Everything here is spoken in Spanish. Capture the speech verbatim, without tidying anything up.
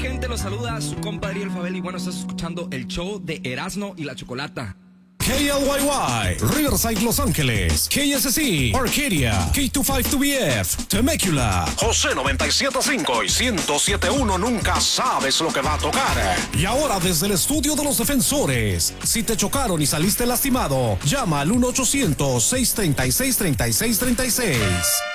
gente? Los saluda su compadre El Fabel y bueno, estás escuchando el show de Erasmo y la Chocolata. K L Y Y, Riverside, Los Ángeles, K S C, Arcadia, K veinticinco two B F, Temecula, José noventa y siete punto cinco y ciento siete punto uno. Nunca sabes lo que va a tocar. Y ahora desde el estudio de los defensores, si te chocaron y saliste lastimado, llama al uno ochocientos, seiscientos treinta y seis, treinta y seis treinta y seis.